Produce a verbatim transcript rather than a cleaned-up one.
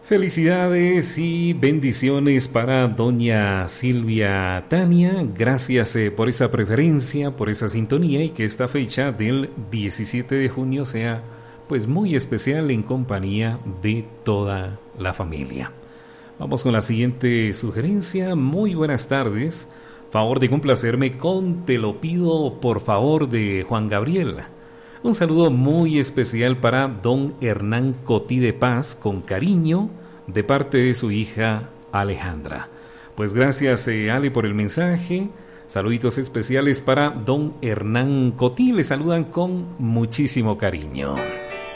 Felicidades y bendiciones para doña Silvia Tania. Gracias eh, por esa preferencia, por esa sintonía y que esta fecha del diecisiete de junio sea pues muy especial en compañía de toda la familia. Vamos con la siguiente sugerencia. Muy buenas tardes. Favor de complacerme con Te lo pido por favor de Juan Gabriel. Un saludo muy especial para don Hernán Cotí de Paz, con cariño, de parte de su hija Alejandra. Pues gracias, eh, Ale, por el mensaje. Saluditos especiales para don Hernán Cotí. Le saludan con muchísimo cariño.